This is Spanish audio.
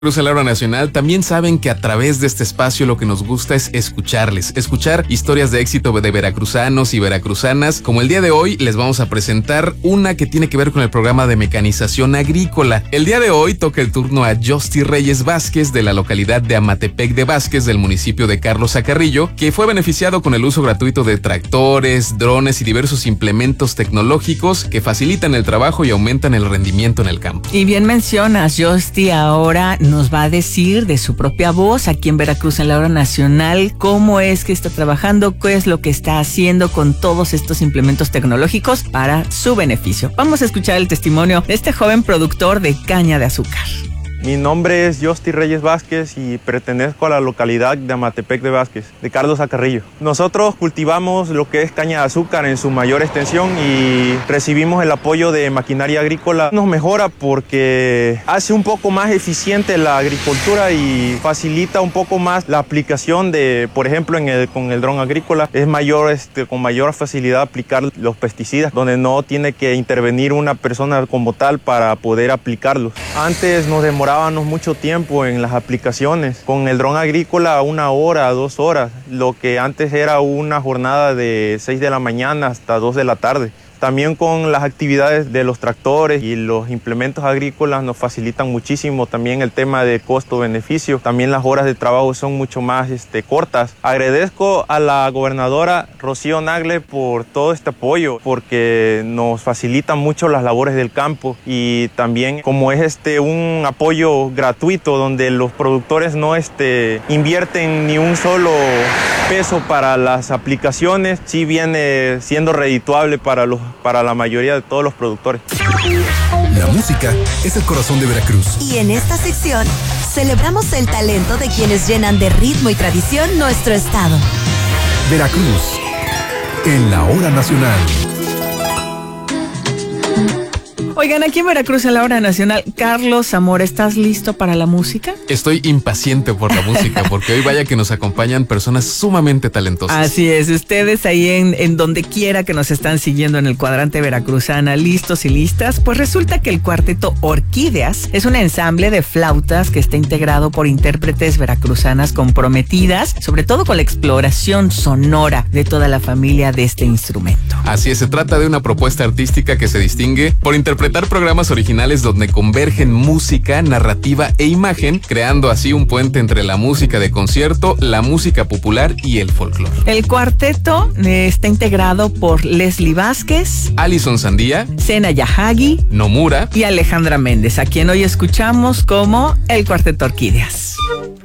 Cruz en la Hora Nacional, también saben que a través de este espacio lo que nos gusta es escuchar historias de éxito de veracruzanos y veracruzanas. Como el día de hoy les vamos a presentar una que tiene que ver con el programa de mecanización agrícola. El día de hoy toca el turno a Yosti Reyes Vázquez, de la localidad de Amatepec de Vázquez, del municipio de Carlos Acarrillo, que fue beneficiado con el uso gratuito de tractores, drones y diversos implementos tecnológicos que facilitan el trabajo y aumentan el rendimiento en el campo. Y bien mencionas, Yosti ahora nos va a decir de su propia voz aquí en Veracruz en la Hora Nacional cómo es que está trabajando, qué es lo que está haciendo con todos estos implementos tecnológicos para su beneficio. Vamos a escuchar el testimonio de este joven productor de caña de azúcar. Mi nombre es Yosti Reyes Vázquez y pertenezco a la localidad de Amatepec de Vázquez, de Carlos Acarrillo. Nosotros cultivamos lo que es caña de azúcar en su mayor extensión y recibimos el apoyo de maquinaria agrícola. Nos mejora porque hace un poco más eficiente la agricultura y facilita un poco más la aplicación de, por ejemplo, con el dron agrícola. Es mayor, con mayor facilidad aplicar los pesticidas, donde no tiene que intervenir una persona como tal para poder aplicarlos. Antes nos demorábamos mucho tiempo en las aplicaciones. Con el dron agrícola 1 hora, 2 horas, lo que antes era una jornada de 6 de la mañana hasta 2 de la tarde. También con las actividades de los tractores y los implementos agrícolas nos facilitan muchísimo también el tema de costo-beneficio. También las horas de trabajo son mucho más cortas. Agradezco a la gobernadora Rocío Nagle por todo este apoyo, porque nos facilitan mucho las labores del campo y también como es un apoyo gratuito donde los productores no invierten ni un solo peso para las aplicaciones, sí viene siendo redituable para la mayoría de todos los productores. La música es el corazón de Veracruz. Y en esta sección celebramos el talento de quienes llenan de ritmo y tradición nuestro estado. Veracruz, en la Hora Nacional. Oigan, aquí en Veracruz en la Hora Nacional, Carlos Zamora, ¿estás listo para la música? Estoy impaciente por la música, porque hoy vaya que nos acompañan personas sumamente talentosas. Así es, ustedes ahí en donde quiera que nos están siguiendo en el cuadrante veracruzana, listos y listas, pues resulta que el cuarteto Orquídeas es un ensamble de flautas que está integrado por intérpretes veracruzanas comprometidas, sobre todo con la exploración sonora de toda la familia de este instrumento. Así es, se trata de una propuesta artística que se distingue por interpretar programas originales donde convergen música, narrativa e imagen, creando así un puente entre la música de concierto, la música popular y el folclore. El cuarteto está integrado por Leslie Vázquez, Alison Sandía, Sena Yahagi, Nomura y Alejandra Méndez, a quien hoy escuchamos como el Cuarteto Orquídeas.